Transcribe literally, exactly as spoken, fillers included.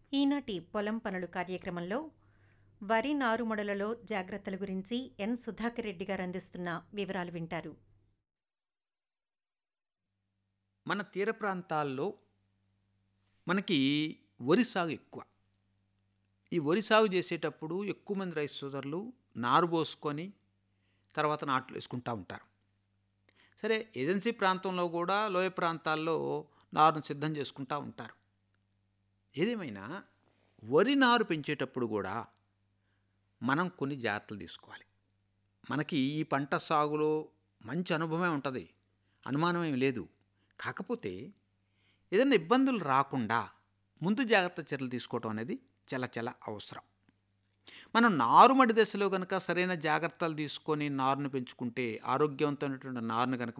ఈనాటి పొలం పనులు కార్యక్రమంలో వరి నారుమడులలో జాగ్రత్తల గురించి ఎన్ సుధాకర్ రెడ్డి గారు అందిస్తున్న వివరాలు వింటారు. మన తీర ప్రాంతాల్లో మనకి వరి సాగు ఎక్కువ. ఈ వరి సాగు చేసేటప్పుడు ఎక్కువ మంది రైతు సోదరులు నారు పోసుకొని తర్వాత నాట్లు వేసుకుంటూ ఉంటారు. సరే, ఏజెన్సీ ప్రాంతంలో కూడా లోయ ప్రాంతాల్లో నారును సిద్ధం చేసుకుంటూ ఉంటారు. ఏదేమైనా వరి నారు పెంచేటప్పుడు కూడా మనం కొన్ని జాగ్రత్తలు తీసుకోవాలి. మనకి ఈ పంట సాగులో మంచి అనుభవమే ఉంటుంది, అనుమానమేం లేదు. కాకపోతే ఏదైనా ఇబ్బందులు రాకుండా ముందు జాగ్రత్త చర్యలు తీసుకోవటం అనేది చాలా చాలా అవసరం. మనం నారుమడి దశలో కనుక సరైన జాగ్రత్తలు తీసుకొని నారును పెంచుకుంటే, ఆరోగ్యవంతమైనటువంటి నారును కనుక